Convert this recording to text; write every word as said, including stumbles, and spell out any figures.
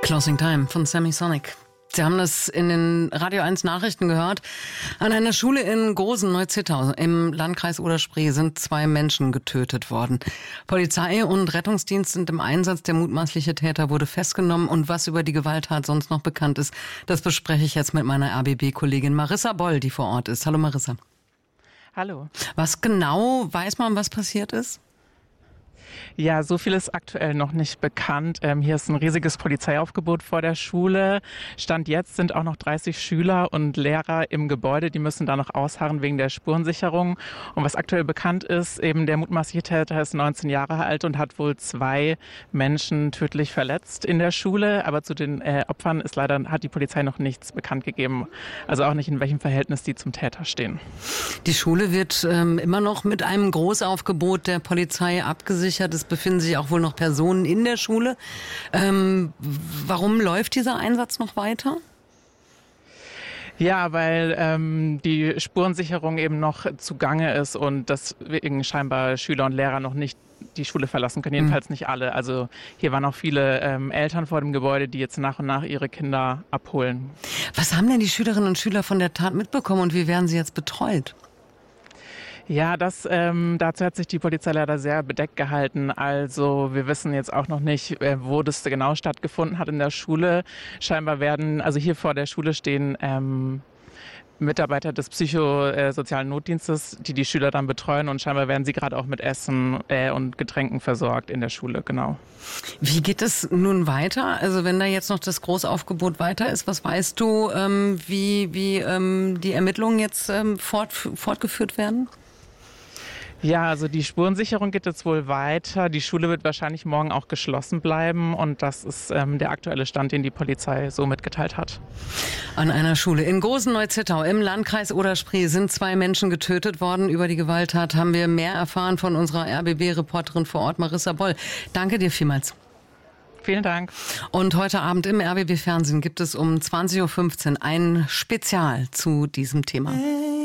Closing Time von Sammy Sonic. Sie haben das in den Radio eins Nachrichten gehört. An einer Schule in Gosen-Neuzittau im Landkreis Oder-Spree sind zwei Menschen getötet worden. Polizei und Rettungsdienst sind im Einsatz. Der mutmaßliche Täter wurde festgenommen. Und was über die Gewalttat sonst noch bekannt ist, das bespreche ich jetzt mit meiner R B B-Kollegin Marissa Boll, die vor Ort ist. Hallo Marissa. Hallo. Was genau weiß man, was passiert ist? Ja, so viel ist aktuell noch nicht bekannt. Ähm, hier ist ein riesiges Polizeiaufgebot vor der Schule. Stand jetzt sind auch noch dreißig Schüler und Lehrer im Gebäude. Die müssen da noch ausharren wegen der Spurensicherung. Und was aktuell bekannt ist, eben der mutmaßliche Täter ist neunzehn Jahre alt und hat wohl zwei Menschen tödlich verletzt in der Schule. Aber zu den äh, Opfern ist leider, hat die Polizei noch nichts bekannt gegeben. Also auch nicht, in welchem Verhältnis die zum Täter stehen. Die Schule wird ähm, immer noch mit einem Großaufgebot der Polizei abgesichert. Es befinden sich auch wohl noch Personen in der Schule. Ähm, warum läuft dieser Einsatz noch weiter? Ja, weil ähm, die Spurensicherung eben noch zugange ist und deswegen scheinbar Schüler und Lehrer noch nicht die Schule verlassen können. Jedenfalls nicht alle. Also hier waren auch viele ähm, Eltern vor dem Gebäude, die jetzt nach und nach ihre Kinder abholen. Was haben denn die Schülerinnen und Schüler von der Tat mitbekommen und wie werden sie jetzt betreut? Ja, das ähm, dazu hat sich die Polizei leider sehr bedeckt gehalten. Also wir wissen jetzt auch noch nicht, äh, wo das genau stattgefunden hat in der Schule. Scheinbar werden, also hier vor der Schule stehen ähm, Mitarbeiter des psychosozialen Notdienstes, die die Schüler dann betreuen und scheinbar werden sie gerade auch mit Essen äh, und Getränken versorgt in der Schule, genau. Wie geht es nun weiter? Also wenn da jetzt noch das Großaufgebot weiter ist, was weißt du, ähm, wie, wie ähm, die Ermittlungen jetzt ähm, fort, fortgeführt werden? Ja, also die Spurensicherung geht jetzt wohl weiter. Die Schule wird wahrscheinlich morgen auch geschlossen bleiben und das ist ähm, der aktuelle Stand, den die Polizei so mitgeteilt hat. An einer Schule in Gosen-Neuzittau im Landkreis Oder-Spree sind zwei Menschen getötet worden. Über die Gewalttat haben wir mehr erfahren von unserer R B B-Reporterin vor Ort, Marissa Boll. Danke dir vielmals. Vielen Dank. Und heute Abend im R B B-Fernsehen gibt es um zwanzig Uhr fünfzehn ein Spezial zu diesem Thema.